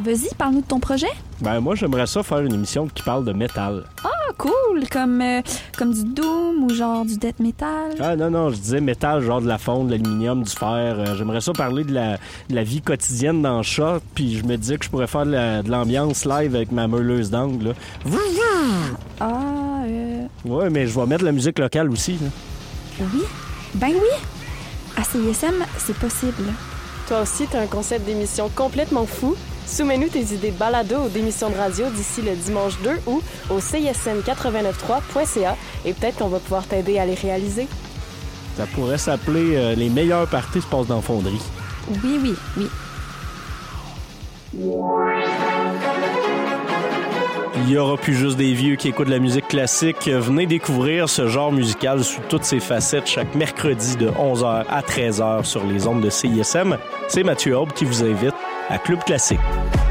Vas-y, parle-nous de ton projet. Ben moi, j'aimerais ça faire une émission qui parle de métal. Ah, cool! Comme du doom ou genre du death metal. Ah non, je disais métal, genre de la fonte, de l'aluminium, du fer. J'aimerais ça parler de la vie quotidienne dans le chat, puis je me disais que je pourrais faire de l'ambiance live avec ma meuleuse d'angle. Ouais, mais je vais mettre de la musique locale aussi. Là. Oui? Ben oui! À CISM, c'est possible. Toi aussi, t'as un concept d'émission complètement fou. Soumets-nous tes idées de balado ou d'émissions de radio d'ici le dimanche 2 août au cism893.ca et peut-être qu'on va pouvoir t'aider à les réaliser. Ça pourrait s'appeler Les meilleures parties se passent dans la fonderie. Oui. Il y aura plus juste des vieux qui écoutent de la musique classique. Venez découvrir ce genre musical sous toutes ses facettes chaque mercredi de 11h à 13h sur les ondes de CISM. C'est Mathieu Aube qui vous invite à Club Classique.